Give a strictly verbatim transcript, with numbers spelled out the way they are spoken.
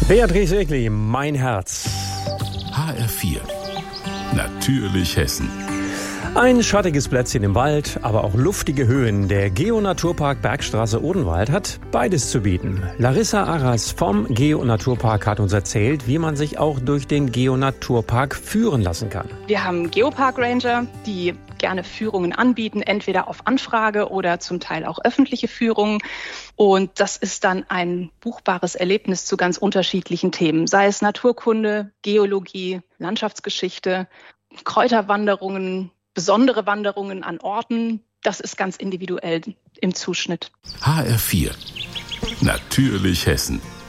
Beatrice Egli, mein Herz. H R vier. Natürlich Hessen. Ein schattiges Plätzchen im Wald, aber auch luftige Höhen. Der Geo-Naturpark Bergstraße Odenwald hat beides zu bieten. Larissa Arras vom Geo-Naturpark hat uns erzählt, wie man sich auch durch den Geo-Naturpark führen lassen kann. Wir haben Geopark Ranger, die gerne Führungen anbieten, entweder auf Anfrage oder zum Teil auch öffentliche Führungen. Und das ist dann ein buchbares Erlebnis zu ganz unterschiedlichen Themen, sei es Naturkunde, Geologie, Landschaftsgeschichte, Kräuterwanderungen, besondere Wanderungen an Orten. Das ist ganz individuell im Zuschnitt. H R vier. Natürlich Hessen.